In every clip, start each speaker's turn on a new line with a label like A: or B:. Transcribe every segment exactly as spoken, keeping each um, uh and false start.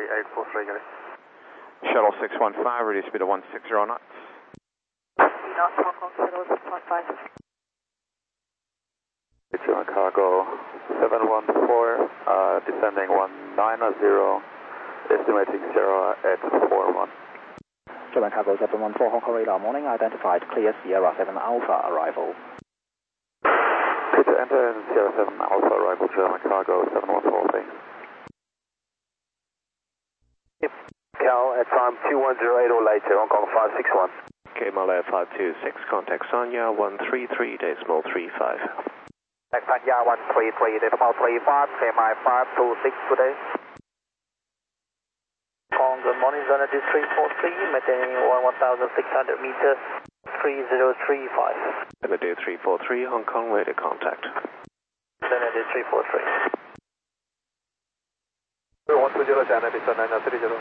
A: eight four three, get it.
B: Shuttle six one five, reduce speed to one sixty knots.
C: Knots, Hong Kong, Shuttle six one five.
A: German cargo seven one four, uh, descending one nine zero, estimating zero at four one.
D: German cargo seven one four, Hong Kong radar morning, identified clear Sierra seven Alpha arrival.
A: Clear to enter in Sierra seven Alpha arrival, German cargo seven one four, thanks.
E: Cal at farm two one zero eight zero later, Hong Kong five six one.
F: Okay, Malaya five two six, contact Sanya one three three decimal three five.
E: Contact Sanya one three three decimal three five, K M I five two six today. Hong Kong, good morning, zone three four three, maintaining one one thousand six hundred meters, three zero three five.
F: Xanadu three four three, Hong Kong radar contact.
E: Xanadu three four three.
A: one two zero, Xanadu nine three zero.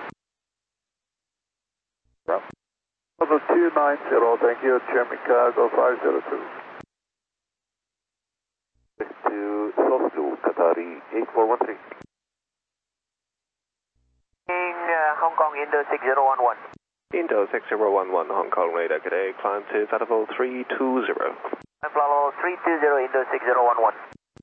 A: Level two nine zero, thank you, German cargo five zero two. To Soflu, Qatari eight four one three.
E: In uh, Hong Kong, Indo six zero one one.
F: Indo six zero one one, Hong Kong radar, good day, climb to flight level three two zero.
E: Flight level three two zero, Indo six zero one one.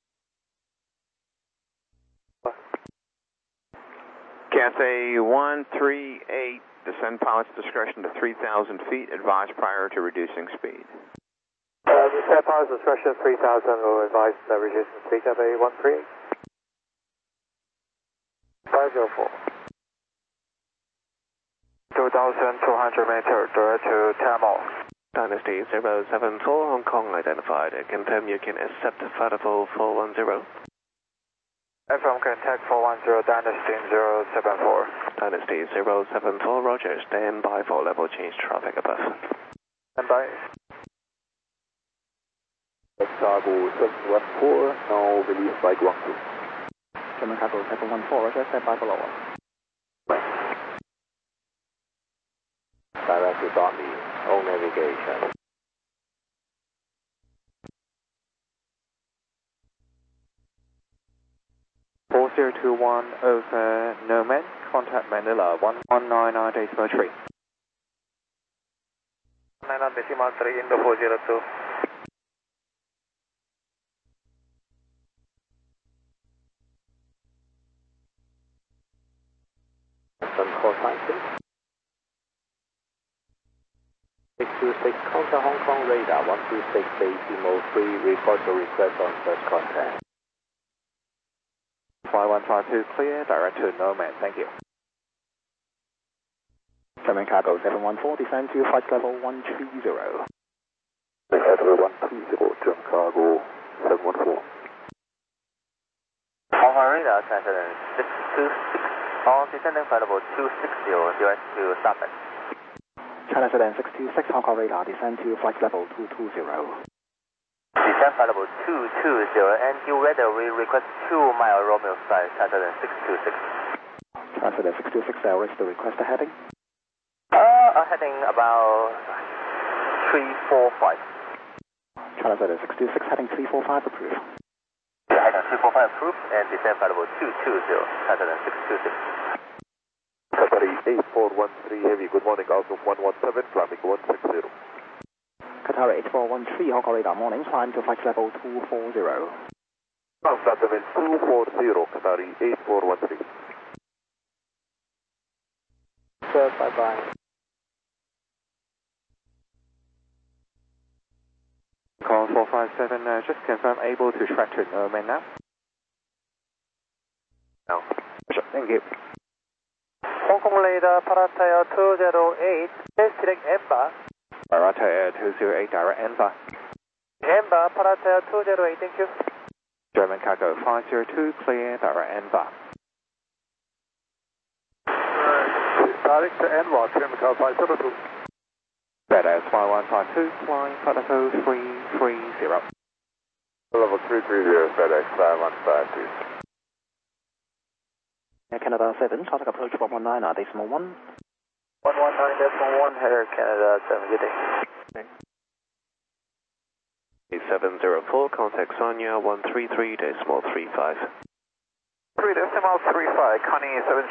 B: Cathay one three eight, descend pilot's discretion to three thousand feet, advise prior to reducing speed.
A: Uh, descend pilot's discretion three thousand, will advise uh, reducing speed, Cathay one three eight. five zero four. two thousand two hundred meters, direct to Tamil.
F: Dynasty zero seven four, Hong Kong identified. Confirm you can accept flight level four one zero.
A: F M contact four one zero, Dynasty zero seven four.
F: Dynasty zero seven four, roger, stand by for level change traffic above.
A: Stand by. Cargo seven one four, now release by Guangzhou.
D: German cargo seven one four, roger, stand by below.
A: Direct to Donny, all navigation. four zero two one over Nomad, contact Manila one one nine nine decimal three. nine nine decimal three, Indo four zero two.
E: Some call sign, please. six two six, contact Hong Kong radar one two six decimal three, report your request on first contact.
A: five one five two, clear, direct to Nomad, thank you.
D: German cargo seven one four, descend to flight level one three zero.
A: Flight level one three zero, German cargo seven one four.
E: Hong Kong radar, China six two six, all descending flight level two six zero, direct to Xiamen.
D: China Sedan six two six, Hong Kong radar, descend to flight level two two zero.
E: Descend flight level two two zero, and you radar will request two mile Romeo flight, China Sedan six two six.
D: China Sedan six two six, uh, where's the request heading?
E: Uh, uh, heading about three four five.
D: China Sedan six two six, heading three four five, approved.
E: Yeah, heading three four five approved, and descend flight level two two zero, China Sedan six two six.
A: Qatari eight four one three, heavy, good morning, Outlook one one seven, climbing one six zero.
D: Qatar eight four one three, Hong Kong radar morning, climb to flight level two four zero.
A: Flight level two four zero, Qatari eight four one three.
E: Sir, bye-bye.
A: Call four five seven, uh, just confirm able to track to Nomad now?
E: No.
A: Sure, thank you.
E: Hong Kong radar, Parataya two zero eight, select Emba.
A: Parata Air two zero eight, direct Enva.
E: Emba, Parataya two zero eight, thank you.
A: German cargo five zero two, clear, direct Enva. Direct to Enva, German cargo five zero two. Z S five one five two, flying flight level three three zero. Level three three zero, Z X five one five two.
D: Canada seven, contact approach one one nine, decimal one.
E: one one nine decimal one, Air Canada seven, good day.
F: seven zero four, contact Sonia one three three decimal three five.
A: three decimal three five, Connie seven